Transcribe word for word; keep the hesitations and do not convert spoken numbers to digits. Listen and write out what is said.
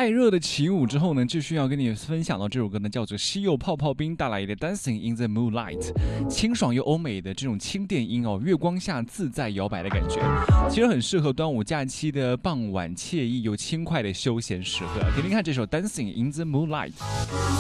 爱热的起舞之后呢，继续要跟你分享到这首歌呢，叫做西柚泡泡冰带来的 Dancing in the Moonlight， 清爽又欧美的这种轻电音哦，月光下自在摇摆的感觉，其实很适合端午假期的傍晚惬意又轻快的休闲时刻。听听看这首 Dancing in the Moonlight。